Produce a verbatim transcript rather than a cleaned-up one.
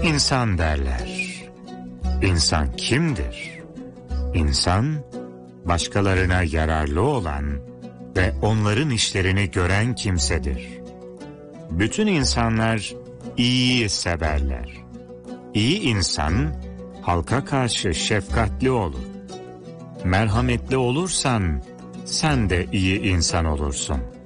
İnsan derler. İnsan kimdir? İnsan, başkalarına yararlı olan ve onların işlerini gören kimsedir. Bütün insanlar iyiyi severler. İyi insan, halka karşı şefkatli olur. Merhametli olursan, sen de iyi insan olursun.